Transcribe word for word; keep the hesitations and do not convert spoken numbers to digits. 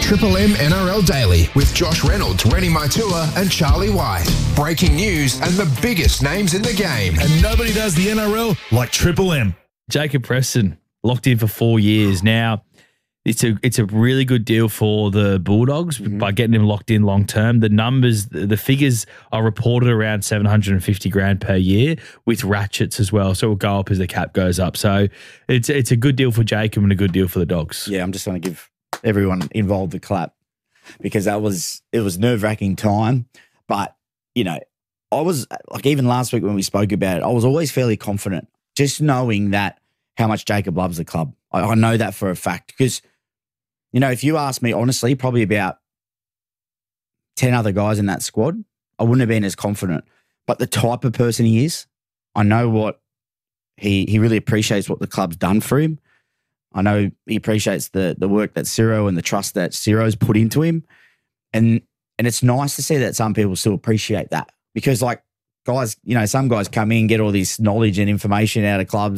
Triple M N R L Daily with Josh Reynolds, Rennie Maitua and Charlie White. Breaking news and the biggest names in the game. And nobody does the N R L like Triple M. Jacob Preston, locked in for four years. Now, it's a it's a really good deal for the Bulldogs mm-hmm. by getting him locked in long term. The numbers, the figures are reported around seven hundred fifty grand per year with ratchets as well. So it will go up as the cap goes up. So it's it's a good deal for Jacob and a good deal for the Dogs. Yeah, I'm just going to give everyone involved a clap because that was it was nerve-wracking time. But, you know, I was like even last week when we spoke about it, I was always fairly confident just knowing that how much Jacob loves the club. I, I know that for a fact because, you know, if you ask me honestly, probably about ten other guys in that squad, I wouldn't have been as confident. But the type of person he is, I know what he he really appreciates what the club's done for him. I know he appreciates the the work that Ciro and the trust that Ciro's put into him. And and it's nice to see that some people still appreciate that because like guys, you know, some guys come in, get all this knowledge and information out of clubs